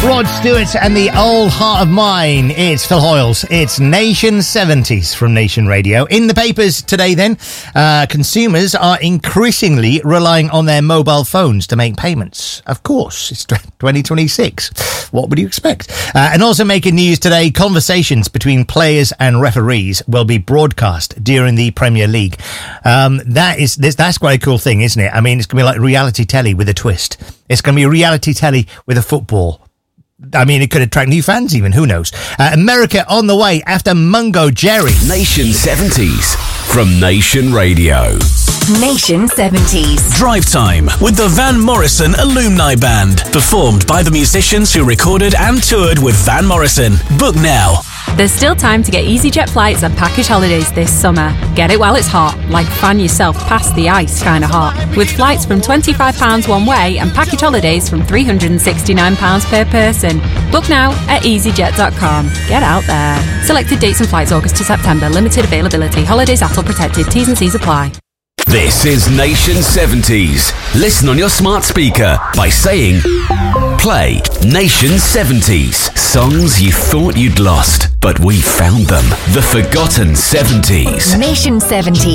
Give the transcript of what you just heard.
Rod Stewart and the Old Heart of Mine. It's Phil Hoyles. It's Nation 70s from Nation Radio. In the papers today then, consumers are increasingly relying on their mobile phones to make payments. Of course, it's 2026. What would you expect? And also making news today, conversations between players and referees will be broadcast during the Premier League. That's quite a cool thing, isn't it? I mean, it's going to be like reality telly with a twist. It's going to be reality telly with a football. I mean, it could attract new fans even, who knows? America on the way after Mungo Jerry. Nation 70s from Nation Radio. Nation 70s. Drive Time with the Van Morrison Alumni Band. Performed by the musicians who recorded and toured with Van Morrison. Book now. There's still time to get EasyJet flights and package holidays this summer. Get it while it's hot, like fan yourself past the ice kind of hot. With flights from £25 one way and package holidays from £369 per person. Book now at easyjet.com. Get out there. Selected dates and flights August to September. Limited availability. Holidays ATOL protected. T's and C's apply. This is Nation 70s. Listen on your smart speaker by saying, play Nation 70s. Songs you thought you'd lost, but we found them. The Forgotten 70s. Nation 70s.